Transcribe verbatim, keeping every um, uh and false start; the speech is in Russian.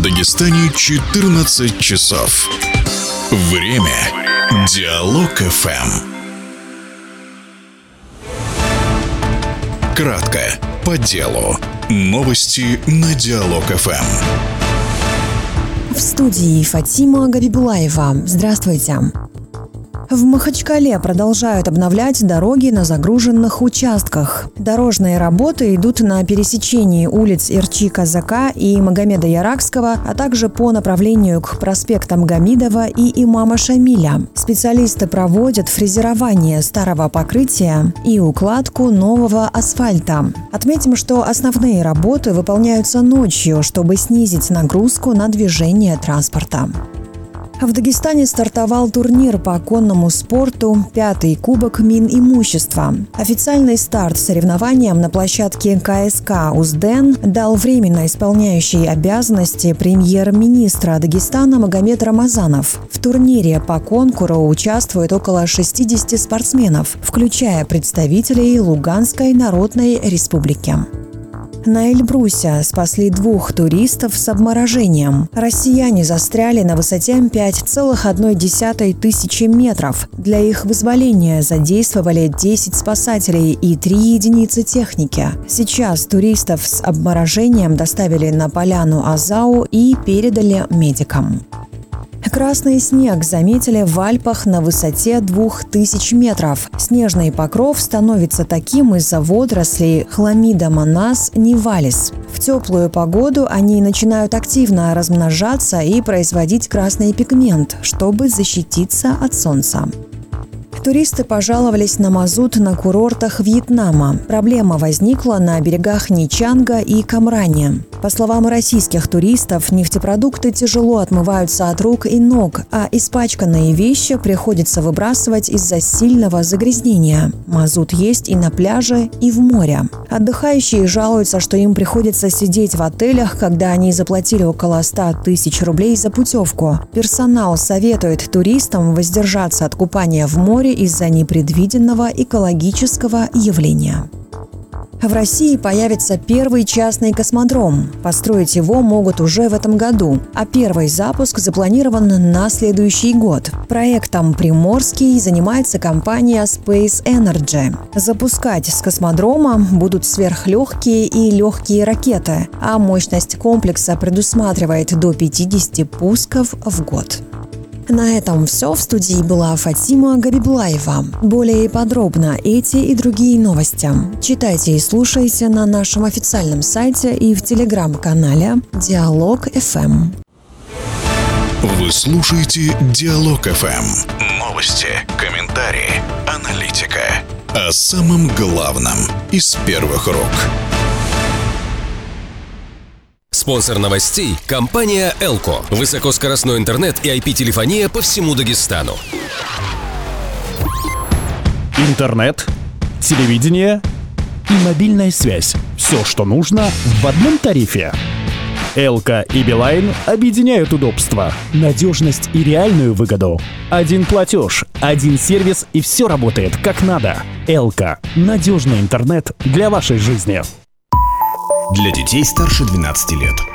В Дагестане четырнадцать часов. Время Диалог эф эм. Кратко, по делу. Новости на Диалог эф эм. В студии Фатима Габибулаева. Здравствуйте. В Махачкале продолжают обновлять дороги на загруженных участках. Дорожные работы идут на пересечении улиц Ирчи-Казака и Магомеда Яракского, а также по направлению к проспектам Гамидова и Имама Шамиля. Специалисты проводят фрезерование старого покрытия и укладку нового асфальта. Отметим, что основные работы выполняются ночью, чтобы снизить нагрузку на движение транспорта. В Дагестане стартовал турнир по конному спорту «Пятый кубок Минимущества». Официальный старт соревнованиям на площадке ка эс ка «Узден» дал временно исполняющий обязанности премьер-министра Дагестана Магомед Рамазанов. В турнире по конкуру участвует около шестидесяти спортсменов, включая представителей Луганской Народной Республики. На Эльбрусе спасли двух туристов с обморожением. Россияне застряли на высоте пять целых одна десятая тысячи метров. Для их вызволения задействовали десять спасателей и три единицы техники. Сейчас туристов с обморожением доставили на поляну Азау и передали медикам. Красный снег заметили в Альпах на высоте двух тысяч метров. Снежный покров становится таким из-за водорослей Хламида монас нивалис. В теплую погоду они начинают активно размножаться и производить красный пигмент, чтобы защититься от солнца. Туристы пожаловались на мазут на курортах Вьетнама. Проблема возникла на берегах Ничанга и Камране. По словам российских туристов, нефтепродукты тяжело отмываются от рук и ног, а испачканные вещи приходится выбрасывать из-за сильного загрязнения. Мазут есть и на пляже, и в море. Отдыхающие жалуются, что им приходится сидеть в отелях, когда они заплатили около ста тысяч рублей за путевку. Персонал советует туристам воздержаться от купания в море из-за непредвиденного экологического явления. В России появится первый частный космодром. Построить его могут уже в этом году, а первый запуск запланирован на следующий год. Проектом «Приморский» занимается компания Space Energy. Запускать с космодрома будут сверхлегкие и легкие ракеты, а мощность комплекса предусматривает до пятидесяти пусков в год. На этом все. В студии была Фатима Габибулаева. Более подробно эти и другие новости читайте и слушайте на нашем официальном сайте и в телеграм-канале Диалог эф эм. Вы слушаете Диалог эф эм. Новости, комментарии, аналитика. О самом главном из первых рук. Спонсор новостей – компания «Элко». Высокоскоростной интернет и ай пи-телефония по всему Дагестану. Интернет, телевидение и мобильная связь. Все, что нужно в одном тарифе. «Элко» и «Билайн» объединяют удобство, надежность и реальную выгоду. Один платеж, один сервис и все работает как надо. «Элко» – надежный интернет для вашей жизни. Для детей старше двенадцати лет.